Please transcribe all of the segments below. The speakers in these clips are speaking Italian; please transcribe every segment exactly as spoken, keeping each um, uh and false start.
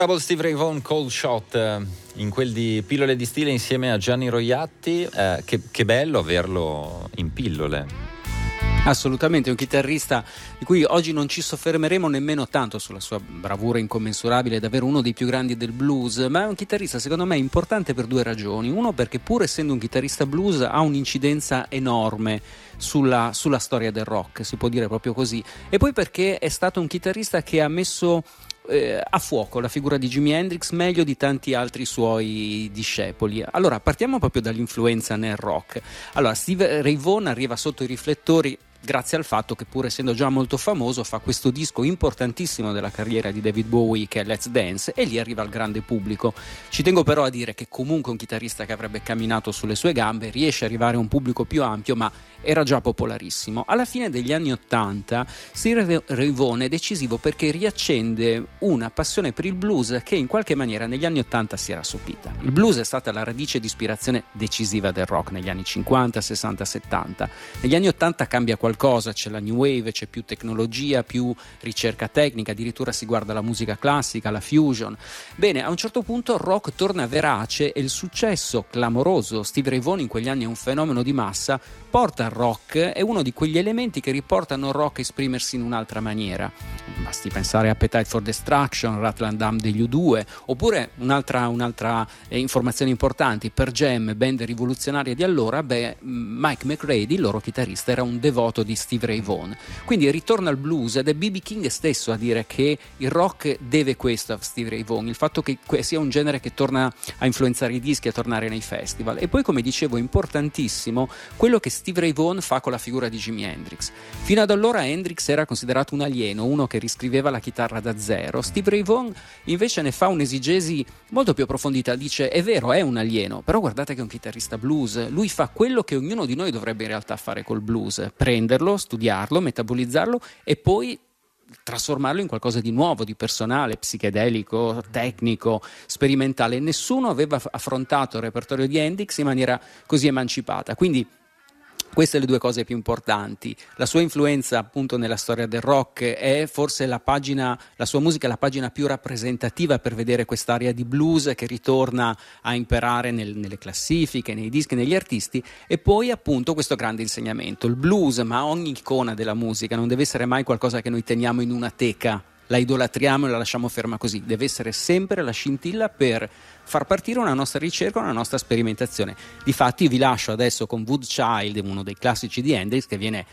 Double Steve Ray Vaughan, Cold Shot, eh, in quel di Pillole di Stile insieme a Gianni Roiatti. Eh, che, che bello averlo in pillole. Assolutamente, un chitarrista di cui oggi non ci soffermeremo nemmeno tanto sulla sua bravura incommensurabile, è davvero uno dei più grandi del blues, ma è un chitarrista secondo me importante per due ragioni. Uno, perché pur essendo un chitarrista blues ha un'incidenza enorme sulla, sulla storia del rock, si può dire proprio così, e poi perché è stato un chitarrista che ha messo Eh, a fuoco la figura di Jimi Hendrix meglio di tanti altri suoi discepoli. Allora partiamo proprio dall'influenza nel rock. Allora Steve Ray Vaughan arriva sotto i riflettori grazie al fatto che, pur essendo già molto famoso, fa questo disco importantissimo della carriera di David Bowie che è Let's Dance, e lì arriva al grande pubblico. Ci tengo però a dire che comunque un chitarrista che avrebbe camminato sulle sue gambe riesce ad arrivare a un pubblico più ampio, ma era già popolarissimo. Alla fine degli anni Ottanta Steve Ray Vaughan è decisivo perché riaccende una passione per il blues che in qualche maniera negli anni Ottanta si era sopita. Il blues è stata la radice di ispirazione decisiva del rock negli anni cinquanta, sessanta, settanta. Negli anni Ottanta cambia qualcosa, c'è la new wave, c'è più tecnologia, più ricerca tecnica, addirittura si guarda la musica classica, la fusion. Bene, a un certo punto il rock torna verace e il successo clamoroso, Steve Ray Vaughan in quegli anni è un fenomeno di massa, porta il rock, è uno di quegli elementi che riportano il rock a esprimersi in un'altra maniera. Basti pensare a Appetite for Destruction, Rattle and Dam degli U due, oppure un'altra, un'altra eh, informazione importante, per Jam, band rivoluzionaria di allora, beh, Mike McReady, il loro chitarrista, era un devoto di Steve Ray Vaughan. Quindi ritorna al blues ed è B B King stesso a dire che il rock deve questo a Steve Ray Vaughan, il fatto che sia un genere che torna a influenzare i dischi, a tornare nei festival. E poi, come dicevo, importantissimo quello che Steve Ray Vaughan fa con la figura di Jimi Hendrix. Fino ad allora Hendrix era considerato un alieno, uno che riscriveva la chitarra da zero. Steve Ray Vaughan invece ne fa un'esegesi molto più approfondita, dice: è vero, è un alieno, però guardate che è un chitarrista blues, lui fa quello che ognuno di noi dovrebbe in realtà fare col blues, prenderlo, studiarlo, metabolizzarlo e poi trasformarlo in qualcosa di nuovo, di personale, psichedelico, tecnico, sperimentale. Nessuno aveva affrontato il repertorio di Hendrix in maniera così emancipata, quindi queste le due cose più importanti. La sua influenza appunto nella storia del rock è forse la pagina, la sua musica è la pagina più rappresentativa per vedere quest'area di blues che ritorna a imperare nel, nelle classifiche, nei dischi, negli artisti. E poi appunto questo grande insegnamento, il blues, ma ogni icona della musica non deve essere mai qualcosa che noi teniamo in una teca, la idolatriamo e la lasciamo ferma così, deve essere sempre la scintilla per far partire una nostra ricerca, una nostra sperimentazione. Difatti vi lascio adesso con Wood Child, uno dei classici di Hendrix, che viene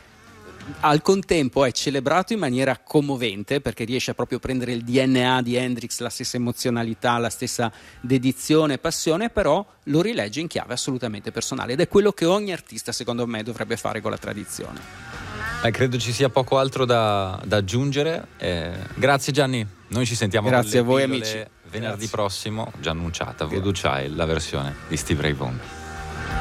al contempo è celebrato in maniera commovente perché riesce a proprio prendere il D N A di Hendrix, la stessa emozionalità, la stessa dedizione e passione, però lo rilegge in chiave assolutamente personale, ed è quello che ogni artista secondo me dovrebbe fare con la tradizione. Eh, credo ci sia poco altro da, da aggiungere. Eh, grazie Gianni, noi ci sentiamo grazie con le a voi pillole amici venerdì grazie. prossimo, già annunciata, Voodoo Child, la versione di Steve Ray Vaughan.